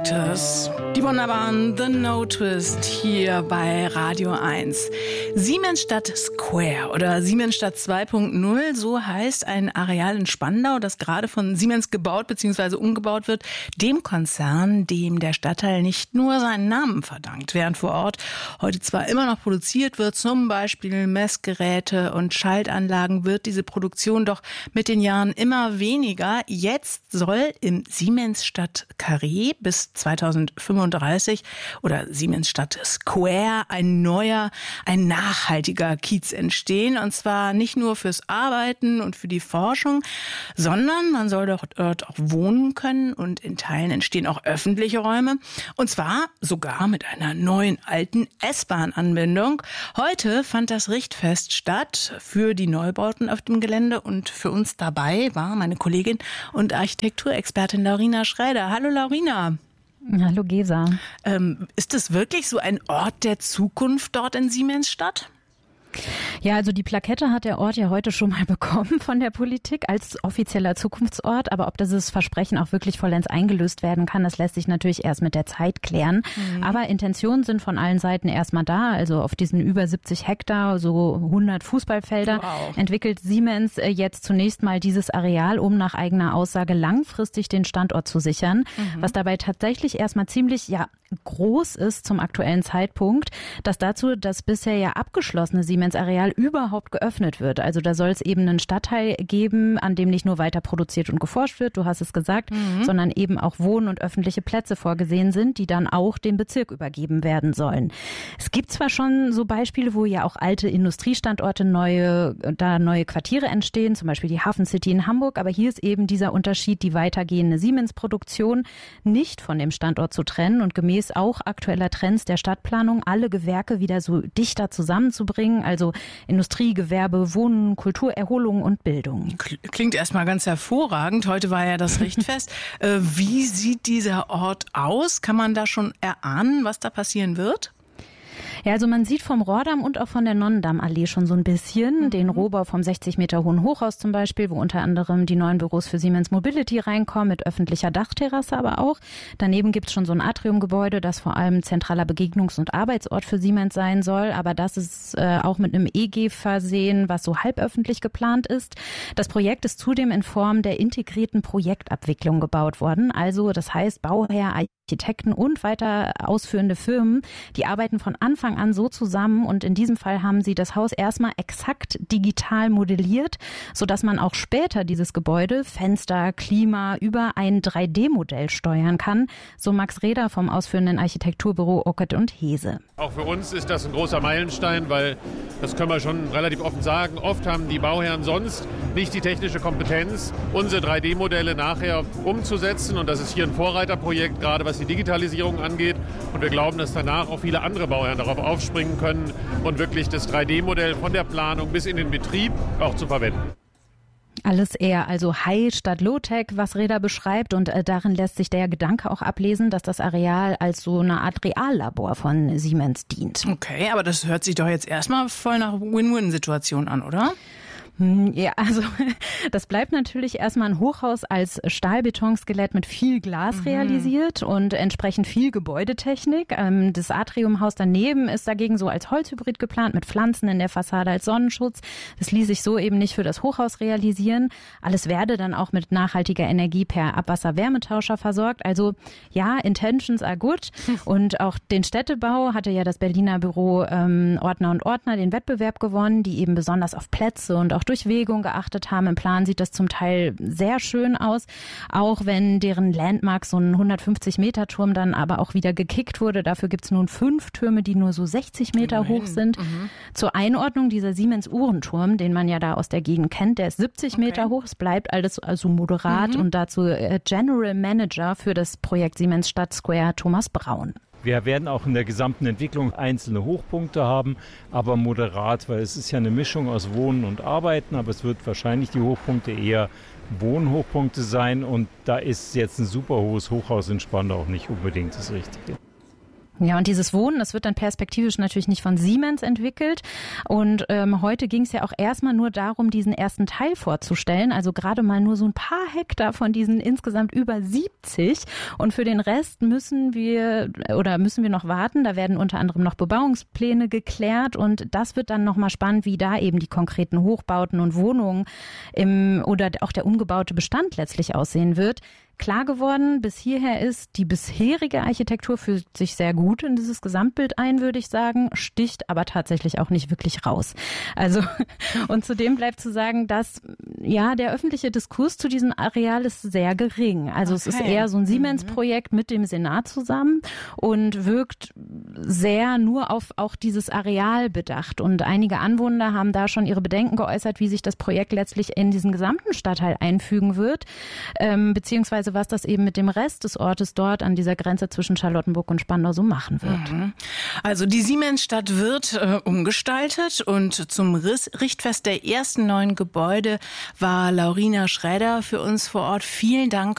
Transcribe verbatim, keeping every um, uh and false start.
Collectors. Die wunderbaren The No Twist hier bei Radio eins. Siemensstadt Square oder Siemensstadt zwei Punkt null, so heißt ein Areal in Spandau, das gerade von Siemens gebaut bzw. umgebaut wird, dem Konzern, dem der Stadtteil nicht nur seinen Namen verdankt, während vor Ort heute zwar immer noch produziert wird, zum Beispiel Messgeräte und Schaltanlagen, wird diese Produktion doch mit den Jahren immer weniger. Jetzt soll im Siemensstadt Carré bis zweitausendfünfunddreißig oder Siemensstadt Square ein neuer, ein nachhaltiger Kiez entstehen. Und zwar nicht nur fürs Arbeiten und für die Forschung, sondern man soll dort auch wohnen können und in Teilen entstehen auch öffentliche Räume. Und zwar sogar mit einer neuen alten S-Bahn-Anbindung. Heute fand das Richtfest statt für die Neubauten auf dem Gelände und für uns dabei war meine Kollegin und Architekturexpertin Laurina Schräder. Hallo Laurina. Hallo Gesa. Ähm, ist es wirklich so ein Ort der Zukunft dort in Siemensstadt? Ja, also die Plakette hat der Ort ja heute schon mal bekommen von der Politik als offizieller Zukunftsort. Aber ob dieses Versprechen auch wirklich vollends eingelöst werden kann, das lässt sich natürlich erst mit der Zeit klären. Mhm. Aber Intentionen sind von allen Seiten erstmal da. Also auf diesen über siebzig Hektar, so hundert Fußballfelder, wow, entwickelt Siemens jetzt zunächst mal dieses Areal, um nach eigener Aussage langfristig den Standort zu sichern. Mhm. Was dabei tatsächlich erstmal ziemlich, ja, groß ist zum aktuellen Zeitpunkt, dass dazu das bisher ja abgeschlossene Siemens-Areal überhaupt geöffnet wird. Also da soll es eben einen Stadtteil geben, an dem nicht nur weiter produziert und geforscht wird, du hast es gesagt, mhm, sondern eben auch Wohn- und öffentliche Plätze vorgesehen sind, die dann auch dem Bezirk übergeben werden sollen. Es gibt zwar schon so Beispiele, wo ja auch alte Industriestandorte neue, da neue Quartiere entstehen, zum Beispiel die Hafen City in Hamburg, aber hier ist eben dieser Unterschied, die weitergehende Siemens-Produktion nicht von dem Standort zu trennen und gemäß auch aktueller Trends der Stadtplanung alle Gewerke wieder so dichter zusammenzubringen, also Industrie, Gewerbe, Wohnen, Kultur, Erholung und Bildung. Klingt erstmal ganz hervorragend. Heute war ja das Richtfest. äh, wie sieht dieser Ort aus? Kann man da schon erahnen, was da passieren wird? Ja, also man sieht vom Rohrdamm und auch von der Nonnendammallee schon so ein bisschen mhm. den Rohbau vom sechzig Meter hohen Hochhaus zum Beispiel, wo unter anderem die neuen Büros für Siemens Mobility reinkommen, mit öffentlicher Dachterrasse aber auch. Daneben gibt's schon so ein Atriumgebäude, das vor allem zentraler Begegnungs- und Arbeitsort für Siemens sein soll. Aber das ist äh, auch mit einem E G versehen, was so halböffentlich geplant ist. Das Projekt ist zudem in Form der integrierten Projektabwicklung gebaut worden. Also das heißt, Bauherr, Architekten und weiter ausführende Firmen, die arbeiten von Anfang an so zusammen und in diesem Fall haben sie das Haus erstmal exakt digital modelliert, sodass man auch später dieses Gebäude, Fenster, Klima über ein drei D Modell steuern kann, so Max Reder vom ausführenden Architekturbüro Ockert und Hese. Auch für uns ist das ein großer Meilenstein, weil, das können wir schon relativ offen sagen, oft haben die Bauherren sonst nicht die technische Kompetenz, unsere drei D Modelle nachher umzusetzen und das ist hier ein Vorreiterprojekt, gerade was die Digitalisierung angeht. Und wir glauben, dass danach auch viele andere Bauherren darauf aufspringen können und wirklich das drei D Modell von der Planung bis in den Betrieb auch zu verwenden. Alles eher also High statt Low-Tech, was Reda beschreibt. Und äh, darin lässt sich der Gedanke auch ablesen, dass das Areal als so eine Art Reallabor von Siemens dient. Okay, aber das hört sich doch jetzt erstmal voll nach Win-Win-Situation an, oder? Ja, also das bleibt natürlich erstmal ein Hochhaus als Stahlbetonskelett mit viel Glas mhm. realisiert und entsprechend viel Gebäudetechnik. Das Atriumhaus daneben ist dagegen so als Holzhybrid geplant mit Pflanzen in der Fassade als Sonnenschutz. Das ließ sich so eben nicht für das Hochhaus realisieren. Alles werde dann auch mit nachhaltiger Energie per Abwasser-Wärmetauscher versorgt. Also ja, intentions are good. Und auch den Städtebau hatte ja das Berliner Büro ähm, Ordner und Ordner den Wettbewerb gewonnen, die eben besonders auf Plätze und auch Durchwegung geachtet haben. Im Plan sieht das zum Teil sehr schön aus, auch wenn deren Landmark, so ein hundertfünfzig Meter Turm, dann aber auch wieder gekickt wurde. Dafür gibt es nun fünf Türme, die nur so sechzig Meter Nein. hoch sind. Mhm. Zur Einordnung, dieser Siemens-Uhrenturm, den man ja da aus der Gegend kennt, der ist siebzig okay. Meter hoch. Es bleibt alles also moderat mhm. und dazu äh, General Manager für das Projekt Siemens Stadt Square Thomas Braun. Wir werden auch in der gesamten Entwicklung einzelne Hochpunkte haben, aber moderat, weil es ist ja eine Mischung aus Wohnen und Arbeiten, aber es wird wahrscheinlich die Hochpunkte eher Wohnhochpunkte sein und da ist jetzt ein super hohes Hochhaus in Spandau auch nicht unbedingt das Richtige. Ja, und dieses Wohnen, das wird dann perspektivisch natürlich nicht von Siemens entwickelt. Und ähm, heute ging es ja auch erstmal nur darum, diesen ersten Teil vorzustellen. Also gerade mal nur so ein paar Hektar von diesen insgesamt über siebzig. Und für den Rest müssen wir oder müssen wir noch warten. Da werden unter anderem noch Bebauungspläne geklärt. Und das wird dann nochmal spannend, wie da eben die konkreten Hochbauten und Wohnungen im oder auch der umgebaute Bestand letztlich aussehen wird. Klar geworden, bis hierher ist, die bisherige Architektur fühlt sich sehr gut in dieses Gesamtbild ein, würde ich sagen, sticht aber tatsächlich auch nicht wirklich raus. Also, und zudem bleibt zu sagen, dass, ja, der öffentliche Diskurs zu diesem Areal ist sehr gering. Also okay. Es ist eher so ein Siemens-Projekt mit dem Senat zusammen und wirkt sehr nur auf auch dieses Areal bedacht. Und einige Anwohner haben da schon ihre Bedenken geäußert, wie sich das Projekt letztlich in diesen gesamten Stadtteil einfügen wird, ähm, beziehungsweise was das eben mit dem Rest des Ortes dort an dieser Grenze zwischen Charlottenburg und Spandau so machen wird. Also die Siemensstadt wird äh, umgestaltet und zum Riss- Richtfest der ersten neuen Gebäude war Laurina Schräder für uns vor Ort. Vielen Dank